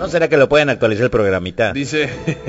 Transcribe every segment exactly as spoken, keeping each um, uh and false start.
¿No será que lo pueden actualizar el programita? Dice...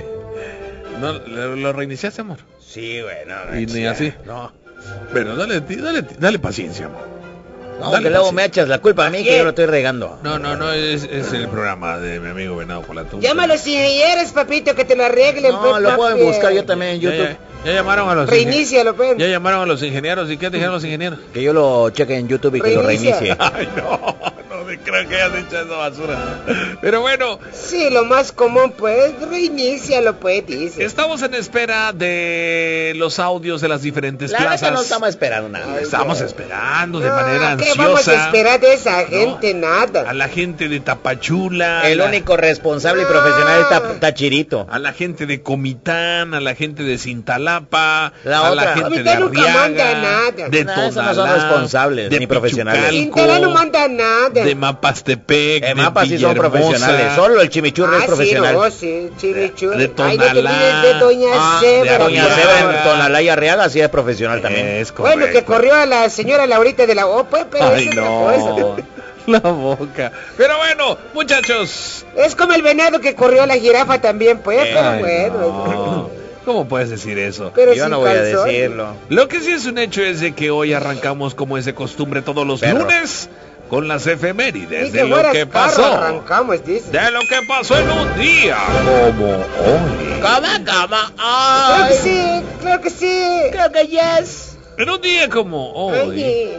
¿No, lo, ¿Lo reiniciaste, amor? Sí, güey, no, Y ni así. No. Bueno, dale, dale, dale paciencia, amor. No, Dale que luego paciencia. me echas la culpa a mí, que yo lo estoy regando. No, no, no, es, es el programa de mi amigo Venado por la Tumba. Llama a los ingenieros, papito, que te lo arreglen. No, pues, lo pueden papi. buscar yo también en Ya, YouTube. ya, ya llamaron a los Reinícialo, pues. Ya llamaron a los ingenieros. ¿Y qué dijeron los ingenieros? Que yo lo cheque en YouTube y que lo Reinicia. reinicie. Ay, no, no me creo que hayas dicho esa basura. Pero bueno, Sí, lo más común, pues, reinícialo, pues, dice. estamos en espera de los audios de las diferentes La plazas. neta no estamos esperando nada. Estamos esperando de No, manera ¿qué ansiosa. vamos a esperar de esa gente? A Nada. la gente de Tapachula. El a la- único responsable y profesional es Ta- Tachirito. A la gente de Comitán, a la gente de Cintalapa, La a otra. la gente de Comitán nunca manda Arriaga, nada. de No, esos Tonalá, no son responsables, de ni profesionales. Pichucalco, Quintana no manda nada. de Mapastepec, En de Mapas sí son Villahermosa, profesionales. Solo el chimichurri Ah, es profesional. sí, oh, sí, chimichurri. De- de Ay, no te Tonalá. olvides de Doña Ah, Zebra. de Doña Arriaga. Seba en Tonalá y Arriaga sí es profesional también. Es correcto. Bueno, que corrió a la señora Laurita de la O, pues, pero Ay, es otra no. cosa. La boca. Pero bueno, muchachos. Es como el venado que corrió a la jirafa también, pues, Eh, pero Ay, bueno. no. ¿Cómo puedes decir eso? Pero Yo sin no voy a calzón. decirlo. Lo que sí es un hecho es de que hoy arrancamos como es de costumbre todos los Perro. lunes con las efemérides Ni de que lo fueras que carro, pasó. arrancamos, dice. De lo que pasó en un día como hoy. Cama, cama. Claro que Ay, sí, claro que sí. creo que yes. En un día como hoy Oye,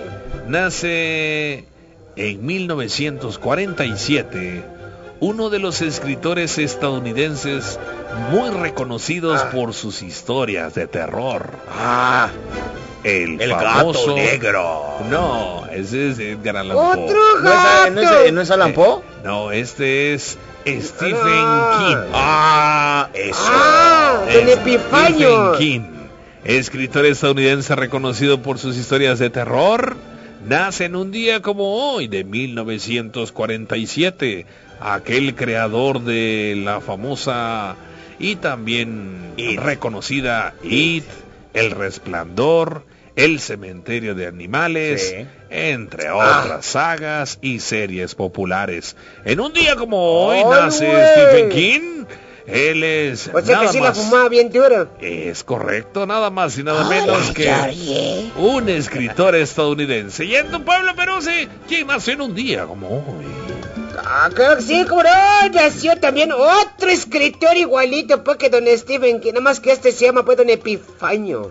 nace en mil novecientos cuarenta y siete uno de los escritores estadounidenses muy reconocidos Ah. por sus historias de terror. Ah, El, el famoso... gato negro. No, ese es Edgar Allan Poe. otro ¿No es, no gato. es- no es Alan Poe? Eh, no, este es Stephen Ah. King. Ah, eso. Ah, don Stephen Epifanio. King, escritor estadounidense reconocido por sus historias de terror, nace en un día como hoy de mil novecientos cuarenta y siete, aquel creador de la famosa y también It. reconocida It, El Resplandor, El Cementerio de Animales, Sí. entre Ah. otras sagas y series populares. En un día como hoy ¡Ay, nace güey! Stephen King. Él es O sea que nada sí la más- fumaba bien duro. es correcto, nada más y nada menos que Ay, un escritor estadounidense. Y en tu pueblo, Perú, sí, ¿quién nació en un día como hoy? Ah, claro que sí, como no, nació también otro escritor igualito, pues, que don Stephen, que nada más que este se llama, pues, don Epifanio.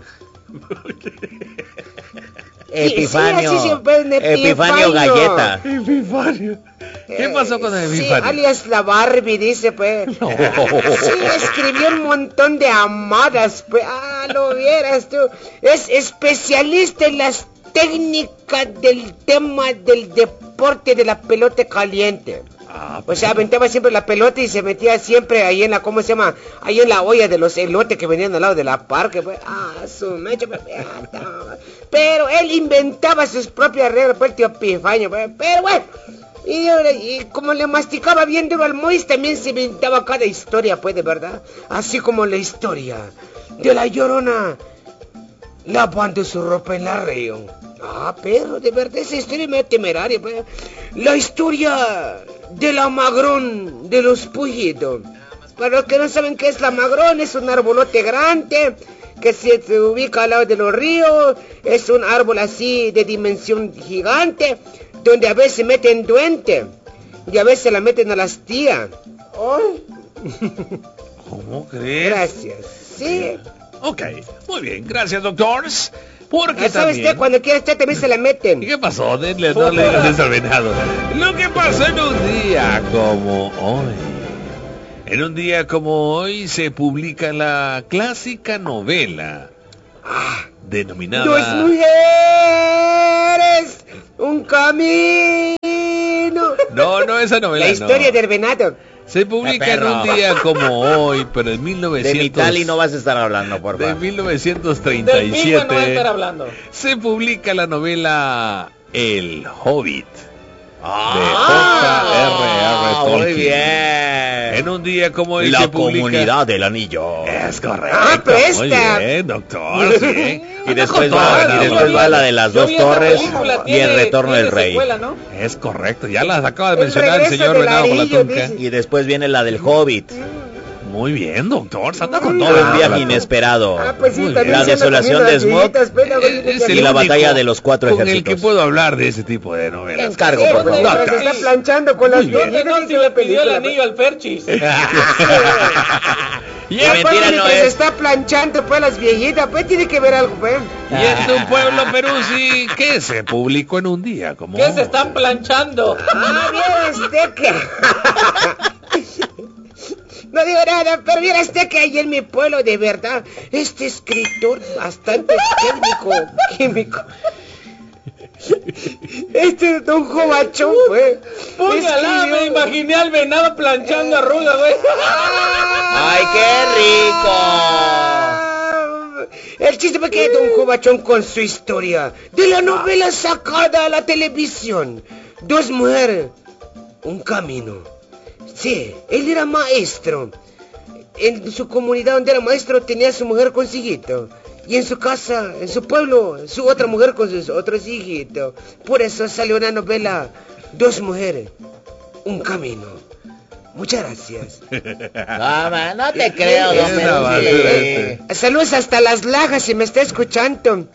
Epifanio. Sí, así siempre, un Epifanio Epifanio. Galleta. Epifanio. ¿Qué Eh, pasó con el Sí, Epifanio? alias la Barbie, dice, pues. No. Sí, escribió un montón de amadas, pues. Ah, lo vieras tú. Es especialista en las técnicas del tema del deporte de la pelota caliente. Ah, O sea, aventaba siempre la pelota y se metía siempre ahí en la, ¿cómo se llama? Ahí en la olla de los elotes que venían al lado de la parque, pues. Ah, su mecha, pues. ah, no. Pero él inventaba sus propias reglas, pues, el tío Epifanio, pues. Pero bueno. Y, y como le masticaba bien duro al Mois, también se inventaba cada historia, pues, de verdad. Así como la historia de la Llorona lavando su ropa en la río. Ah, pero de verdad esa historia es medio temeraria, pues. La historia de la magrón de los Pujitos. Para los que no saben qué es la magrón, es un arbolote grande que se, se ubica al lado de los ríos. Es un árbol así de dimensión gigante, donde a veces meten duende y a veces la meten a las tías. Ay, ¿Cómo crees? gracias. Sí. Ok, muy bien, gracias, doctores. Porque Ya sabe también... usted, cuando quiera usted también se la meten. ¿Y qué pasó? Denle, no le digas eso al venado. Lo que pasó en un día como hoy. En un día como hoy se publica la clásica novela denominada... Dos mujeres, un camino. No, no, esa novela La historia no. del venado. Se publica Eh, en perro. un día como hoy, pero en mil De novecientos... Mitali no vas a estar hablando, por De favor. mil novecientos treinta y siete no va a estar hablando. se publica la novela El Hobbit. Ah, J R R muy Tolkien. bien. En un día como hoy La se publica... comunidad del anillo. Es correcto. Ah, presta. Muy bien, doctor. Sí. Y después Anda va, con todo, y después ¿no? va la de las Yo dos vi esa torres película, y el tiene- retorno tiene del rey. secuela, ¿no? Es correcto, ya las acaba de El mencionar el regreso señor del Venado anillo, Palatunca. dice. Y después viene la del Hobbit. Muy bien, doctor, se anda con Mm. todo. Un viaje Palatunca. inesperado. Ah, pues sí, Muy también bien. se La anda desolación comiendo de las Smoke. viejitas, pues, la Eh, es güey, el Y la único batalla de los cuatro con el ejércitos. que puedo hablar de ese tipo de novelas. Encargo, Sí, por pues, favor. mientras se está planchando con las Muy bien. viejitas, No, si le pidió el anillo al Ferchis. Y Qué en, mentira no mientras es. se está planchando pues las viejitas, pues tiene que ver algo, pues. y en tu pueblo, Peruzzi, ¿qué se publicó en un día como ¿Qué hoy? se están planchando? Ah, viera usted que... No digo nada, pero viera usted que ahí en mi pueblo, de verdad, este escritor bastante técnico, químico. Este don Jovachón, pues. Póngala, escribió- me imaginé al venado planchando arrugas, güey. ¡Ay, qué rico! Ah, El chiste fue que don Jovachón con su historia de la novela sacada a la televisión. Dos mujeres, un camino. Sí, él era maestro. En su comunidad donde era maestro tenía a su mujer con su hijito. Y en su casa, en su pueblo, su otra mujer con sus otros hijitos. Por eso salió una novela, Dos mujeres, un camino. Muchas gracias. No, man, no te creo, Es don una Peruzzi. basura. Saludos hasta Las Lajas si me está escuchando.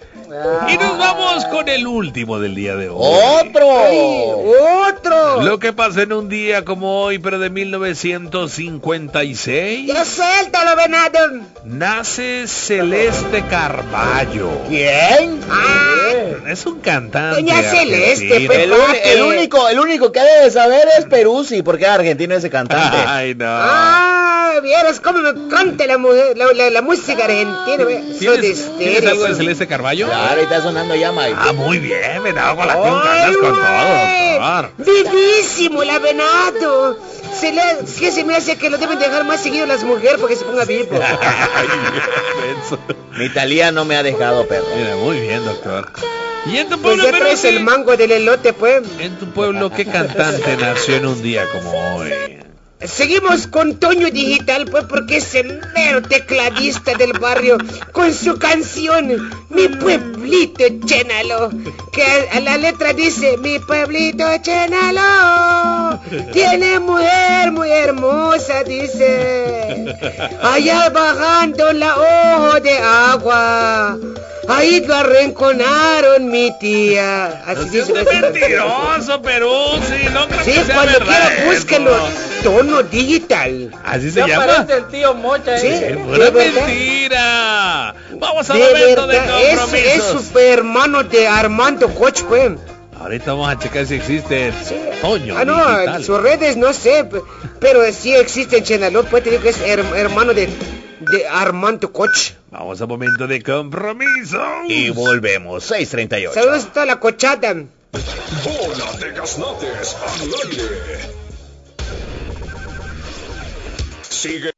Y nos vamos con el último del día de hoy. ¡Otro! ¡Ay, otro! Lo que pasa en un día como hoy, pero de mil novecientos cincuenta y seis, ¡Ya suéltalo, venado! nace Celeste Carballo. ¿Quién? ¡Ah! Es un cantante Doña Celeste, argentino. pues. El, uni- el único, el único que debe saber es Peruzzi, porque es argentino ese cantante. Ay, no. ¡Ah! Vieras cómo me canta la, mujer, la, la, la música argentina. ve. Soy de ¿Tienes, ¿Tienes algo de estéreo. Celeste Carballo? Claro, ahí está sonando ya, Mike. Ah, muy bien, venado con la tunca, ¡Ay, andas con güey! todo, doctor. ¡Vivísimo, la venado! Se le, ¿Qué se me hace que lo deben dejar más seguido las mujeres porque se ponga vivo? Ay, menso. Mi Talía no me ha dejado, perro. Mira, muy bien, doctor. ¿Y en tu Pues pueblo, ya traes Peruzzi? el mango del elote, pues. En tu pueblo, ¿qué cantante nació en un día como hoy? Seguimos con Toño Digital, pues, porque es el mero tecladista del barrio con su canción Mi Pueblito Chénalo, que a, a la letra dice Mi Pueblito Chénalo tiene mujer muy hermosa, dice, allá bajando la ojo de agua, ahí lo arrinconaron mi tía. Así No seas dice. de mentiroso, Peruzzi, no creo Sí, que sea cuando verdad quiera eso. búsquelo. Tono Digital. Así se Ya llama. parece el tío Mocha, Sí. ¿eh? Es pura ¿De verdad? mentira. Vamos a un De momento de verdad, es, compromisos. es super hermano de Armando Koch, pues. Ahorita vamos a checar si existe Toño Ah, no, Digital. sus redes no sé, pe- pero sí existe en Chenaló, pues te digo que es her- hermano de, de Armando Koch. Vamos a un momento de compromiso. Y volvemos, seis treinta y ocho. Saludos a toda la cochada. Bola de Gaznates al aire. Sigue.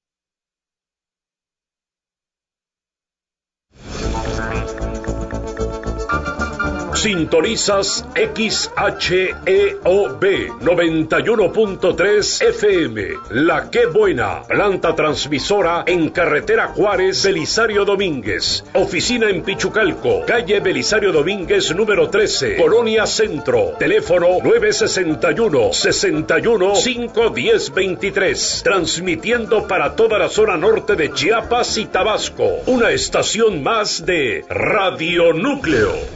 Sintonizas X H E O B noventa y uno punto tres F M. La Qué Buena, planta transmisora en carretera Juárez, Belisario Domínguez. Oficina en Pichucalco, calle Belisario Domínguez número trece, Colonia Centro. Teléfono nueve sesenta y uno, sesenta y uno, cinco diez veintitrés. Transmitiendo para toda la zona norte de Chiapas y Tabasco. Una estación más de Radio Núcleo.